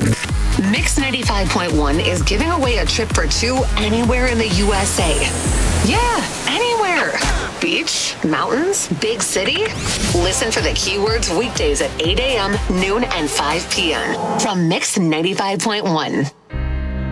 Mix 95.1 is giving away a trip for two anywhere in the USA. Yeah, anywhere. Beach, mountains, big city. Listen for the keywords weekdays at 8 a.m., noon, and 5 p.m. from Mix 95.1.